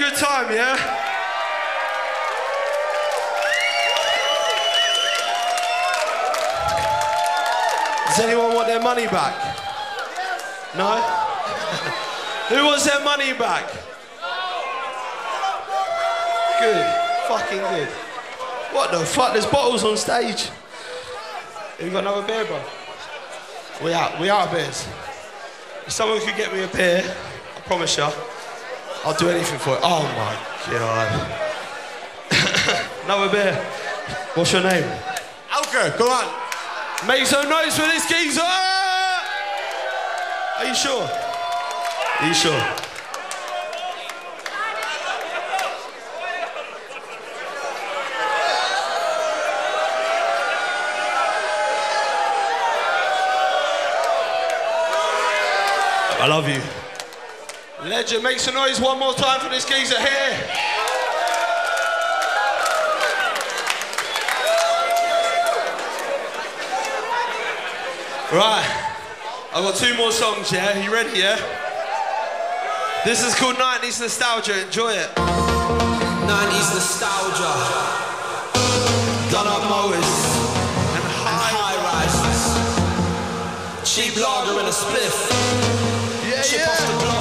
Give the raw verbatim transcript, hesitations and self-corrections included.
good time, yeah? Does anyone want their money back? No? Who wants their money back? Good. Fucking good. What the fuck? There's bottles on stage. Have you got another beer, bro? We out. We out of beers. If someone could get me a beer, I promise you, I'll do anything for it. Oh my God. Another beer. What's your name? Alka, come on. Make some noise for this geezer! Are you sure? Are you sure? I love you. Legend, make some noise one more time for this geezer here. Right, I've got two more songs, yeah? You ready, yeah? This is called nineties Nostalgia, enjoy it. nineties Nostalgia. Done up mowers and high, High rises. Cheap lager and a spliff. yeah, Chip yeah. off the block.